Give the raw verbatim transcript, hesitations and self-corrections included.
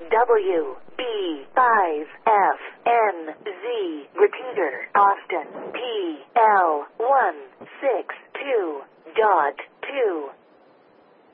W B five F N Z. Repeater, Austin, P L one six two dot